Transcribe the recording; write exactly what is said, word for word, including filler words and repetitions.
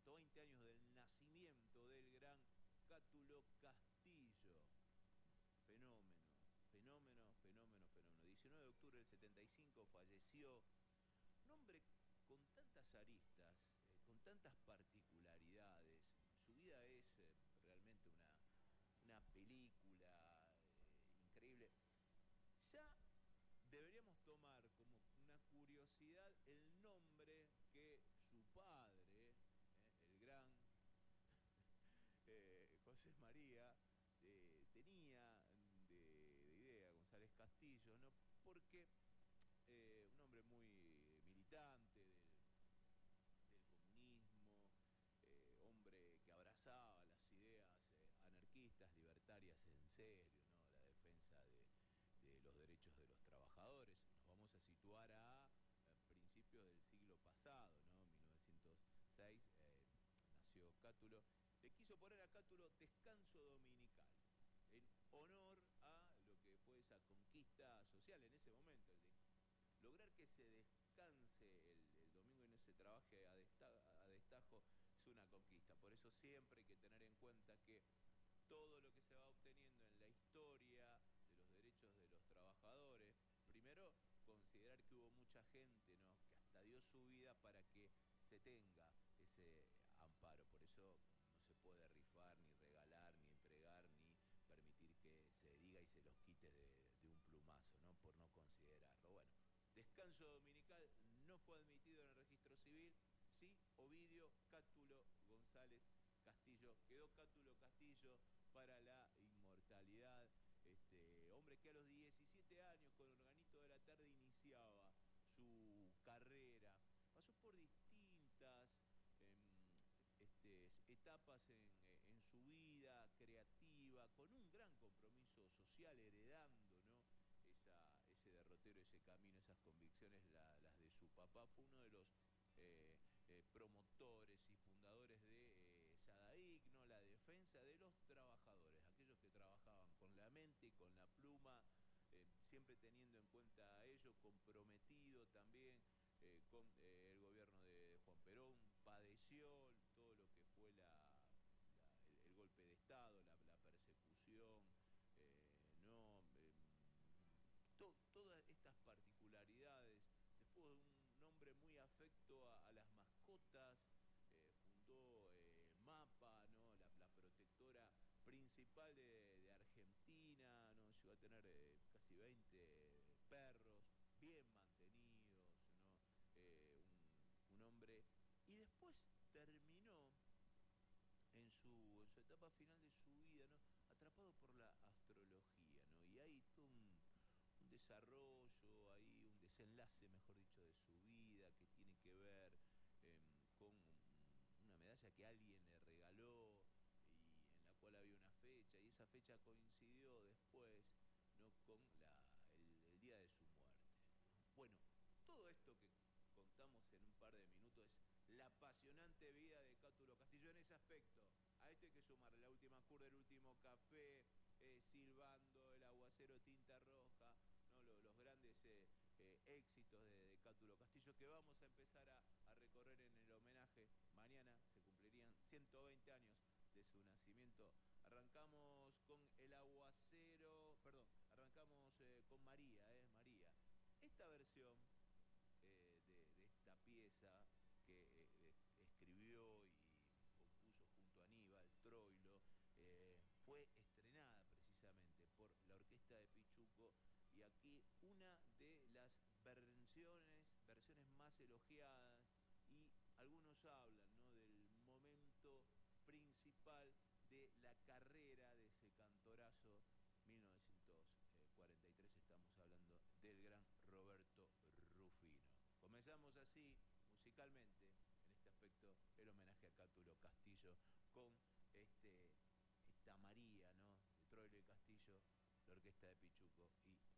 ciento veinte años del nacimiento del gran Cátulo Castillo. Fenómeno, fenómeno, fenómeno, fenómeno. diecinueve de octubre del setenta y cinco falleció. Un hombre con tantas aristas, eh, con tantas particularidades. Su vida es eh, realmente una, una película eh, increíble. Ya deberíamos tomar como una curiosidad el nombre que su padre, eh, el gran eh, José María, eh, tenía de, de idea, González Castillo, ¿no? Porque eh, un hombre muy militante del, del comunismo, eh, hombre que abrazaba las ideas eh, anarquistas, libertarias en serio, ¿no? La defensa de, de los derechos de los trabajadores. Nos vamos a situar a, a principios del siglo pasado, ¿no? mil novecientos seis eh, nació Cátulo. Le quiso poner a Cátulo descanso dominical, en honor a lo que fue esa conquista social en ese momento, el de lograr que se descanse el, el domingo y no se trabaje a, desta, a destajo es una conquista. Por eso siempre hay que tener en cuenta que todo lo que se va obteniendo en la historia de los derechos de los trabajadores, primero considerar que hubo mucha gente, ¿no?, que hasta dio su vida para que se tenga ese amparo. Por eso no se puede rifar, ni regalar, ni entregar, ni permitir que se diga y se los quite de, de un plumazo, ¿no?, por no considerarlo. Bueno, descanso dominical no fue admitido en el registro civil. Sí, Ovidio Cátulo González Castillo. Quedó Cátulo Castillo para la inmortalidad. Este hombre que a los diecisiete años, con Organito de la Tarde, iniciaba su carrera. Pasó por distintas eh, este, etapas en, en su vida creativa, con un gran compromiso social, heredando, ¿no?, Esa, ese derrotero, ese camino, esas convicciones, la, las de su papá. Fue uno de los eh, eh, promotores y fundadores de eh, SADAIC, ¿no?, la defensa de los trabajadores, aquellos que trabajaban con la mente y con la pluma, eh, siempre teniendo en cuenta a ello, comprometido también eh, con eh, el gobierno de Juan Perón. Padeció todo lo que fue la, la, el, el golpe de Estado, la, la persecución, eh, no... Eh, To, todas estas particularidades. Después, un hombre muy afecto a, a las mascotas, eh, fundó eh, MAPA, ¿no?, la, la protectora principal de, de Argentina, ¿no? Llegó a tener eh, casi veinte perros, bien mantenidos, ¿no? Eh, un, un hombre. Y después terminó en su, en su etapa final de su vida, ¿no?, atrapado por la astrología, ¿no? Y hay todo un un desarrollo, ahí un desenlace, mejor dicho, de su vida, que tiene que ver eh, con una medalla que alguien le regaló y en la cual había una fecha, y esa fecha coincidió después, ¿no?, con la, el, el día de su muerte, ¿no? Bueno, todo esto que contamos en un par de minutos es la apasionante vida de Cátulo Castillo en ese aspecto. A esto hay que sumarle la última curva, el último café, eh, silbando, el aguacero tinta roja, ¿no?, los, los grandes eh, eh, éxitos de, de Cátulo Castillo, que vamos a empezar a, a recorrer en el homenaje. Mañana se cumplirían ciento veinte años de su nacimiento. Arrancamos con el aguacero, perdón, arrancamos eh, con María, eh, María. Esta versión eh, de, de esta pieza que eh, escribió y compuso junto a Aníbal Troilo, eh, fue estrenada precisamente por la Orquesta de Pichuco, y aquí una de las versiones, versiones más elogiadas, y algunos hablan, ¿no?, del momento principal de la carrera de ese cantorazo. mil novecientos cuarenta y tres, estamos hablando del gran Roberto Rufino. Comenzamos así, musicalmente, en este aspecto, el homenaje a Cátulo Castillo con este, esta María, ¿no?, de Troilo y Castillo, la Orquesta de Pichuco y